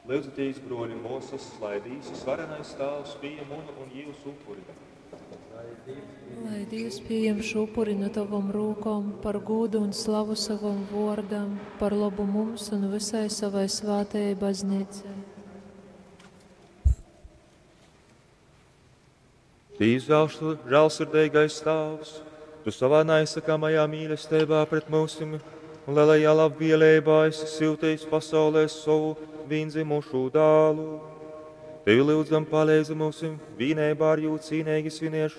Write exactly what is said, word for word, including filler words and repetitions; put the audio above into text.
Lūdzatīs, broļi mūsas, lai visi svarenais tēls pieņemunu un jūs upurina. Lai Dievs pieņem šo upuri no tavam rūkām par godu un slavu savam vārdam, par labu mums un visai savai svētajai baznīcai. Tīs žēlsirdīgais tēvs, tu savā neizsakamajā mīlestībā pret mums un lielajā labvēlībā esi siltījis pasaulē savu vienzimušu dēlu. Tevi lūdzam palīdzi mums vienībā ar jū cīnīgi svinēšu